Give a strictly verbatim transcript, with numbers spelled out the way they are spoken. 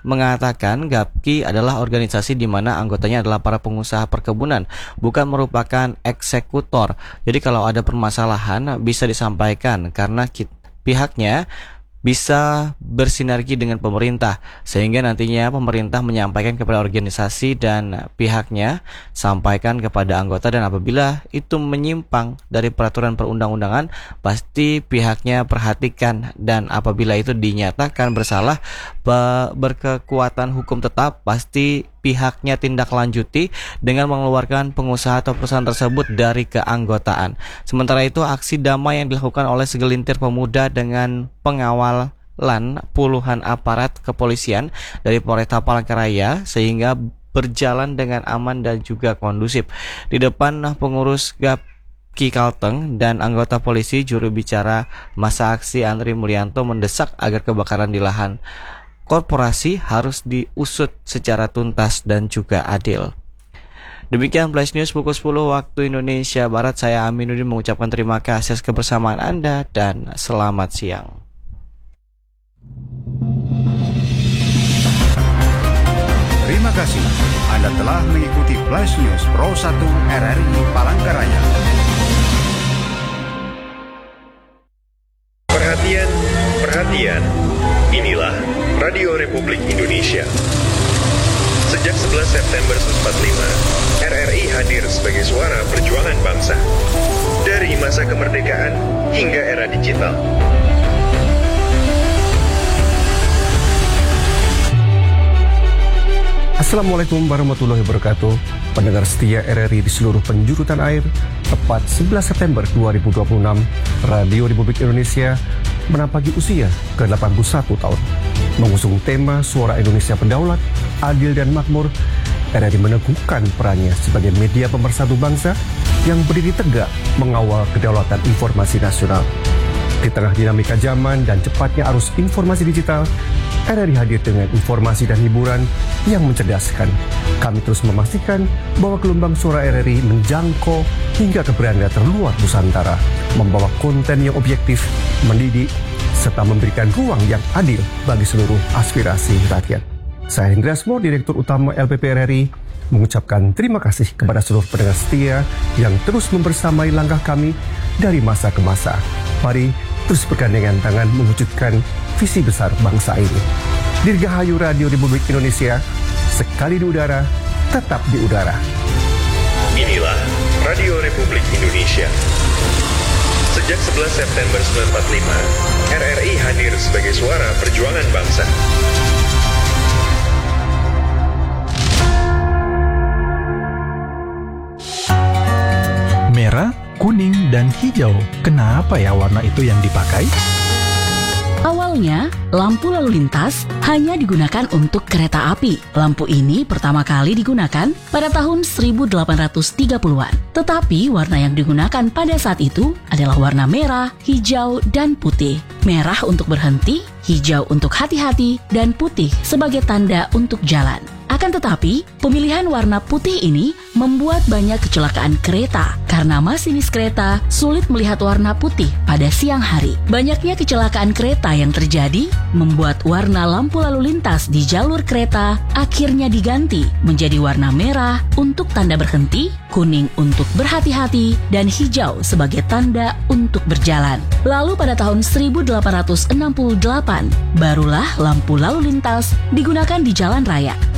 mengatakan Gapki adalah organisasi di mana anggotanya adalah para pengusaha perkebunan, bukan merupakan eksekutor. Jadi kalau ada permasalahan bisa disampaikan karena kita, pihaknya bisa bersinergi dengan pemerintah, sehingga nantinya pemerintah menyampaikan kepada organisasi dan pihaknya sampaikan kepada anggota, dan apabila itu menyimpang dari peraturan perundang-undangan pasti pihaknya perhatikan, dan apabila itu dinyatakan bersalah berkekuatan hukum tetap pasti pihaknya tindak lanjuti dengan mengeluarkan pengusaha atau perusahaan tersebut dari keanggotaan. Sementara itu, aksi damai yang dilakukan oleh segelintir pemuda dengan pengawalan puluhan aparat kepolisian dari Polresta Palangkaraya sehingga berjalan dengan aman dan juga kondusif. Di depan pengurus Gapki Kalteng dan anggota polisi, juru bicara masa aksi Andri Mulyanto mendesak agar kebakaran di lahan korporasi harus diusut secara tuntas dan juga adil. Demikian Flash News pukul sepuluh waktu Indonesia Barat. Saya Aminuddin mengucapkan terima kasih atas kebersamaan Anda dan selamat siang. Terima kasih Anda telah mengikuti Flash News Pro satu R R I Palangkaraya. Perhatian, perhatian. Inilah Radio Republik Indonesia. Sejak sebelas September seribu sembilan ratus empat puluh lima, R R I hadir sebagai suara perjuangan bangsa. Dari masa kemerdekaan hingga era digital. Assalamualaikum warahmatullahi wabarakatuh. Pendengar setia R R I di seluruh penjuru tanah air, tepat sebelas September dua ribu dua puluh enam, Radio Republik Indonesia menampaki usia ke delapan puluh satu tahun. Mengusung tema Suara Indonesia Berdaulat, Adil dan Makmur, R R I meneguhkan perannya sebagai media pemersatu bangsa yang berdiri tegak mengawal kedaulatan informasi nasional. Di tengah dinamika zaman dan cepatnya arus informasi digital, R R I hadir dengan informasi dan hiburan yang mencerdaskan. Kami terus memastikan bahwa gelombang suara R R I menjangkau hingga ke beranda terluar Nusantara, membawa konten yang objektif, mendidik, serta memberikan ruang yang adil bagi seluruh aspirasi rakyat. Saya Hendra Asmo, Direktur Utama L P P R R I, mengucapkan terima kasih kepada seluruh pendengar setia yang terus membersamai langkah kami dari masa ke masa. Mari terus bergandengan tangan mewujudkan visi besar bangsa ini. Dirgahayu Radio Republik Indonesia, sekali di udara, tetap di udara. Inilah Radio Republik Indonesia. Sejak sebelas September seribu sembilan ratus empat puluh lima, R R I hadir sebagai suara perjuangan bangsa. Merah, kuning, dan hijau. Kenapa ya warna itu yang dipakai? Awalnya, lampu lalu lintas hanya digunakan untuk kereta api. Lampu ini pertama kali digunakan pada tahun seribu delapan ratus tiga puluhan. Tetapi warna yang digunakan pada saat itu adalah warna merah, hijau, dan putih. Merah untuk berhenti, hijau untuk hati-hati, dan putih sebagai tanda untuk jalan. Akan tetapi, pemilihan warna putih ini membuat banyak kecelakaan kereta karena masinis kereta sulit melihat warna putih pada siang hari. Banyaknya kecelakaan kereta yang terjadi membuat warna lampu lalu lintas di jalur kereta akhirnya diganti menjadi warna merah untuk tanda berhenti, kuning untuk berhati-hati, dan hijau sebagai tanda untuk berjalan. Lalu pada tahun seribu delapan ratus enam puluh delapan, barulah lampu lalu lintas digunakan di jalan raya.